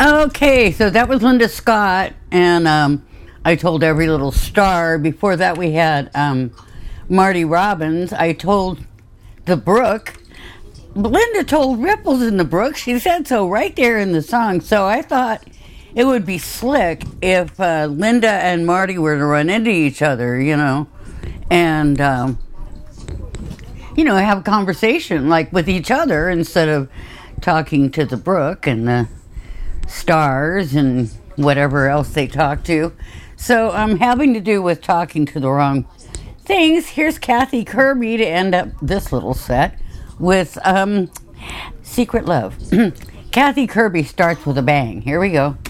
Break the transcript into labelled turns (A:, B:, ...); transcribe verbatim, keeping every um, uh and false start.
A: Okay, so that was Linda Scott, and um, I told every little star. Before that, we had um, Marty Robbins. I told the brook. Linda told ripples in the brook. She said so right there in the song. So I thought it would be slick if uh, Linda and Marty were to run into each other, you know, and um, you know, have a conversation like with each other instead of talking to the brook and the stars and whatever else they talk to. So I'm um, having to do with talking to the wrong things. Here's Kathy Kirby to end up this little set with um, Secret Love. Kathy Kirby starts with a bang. Here we go.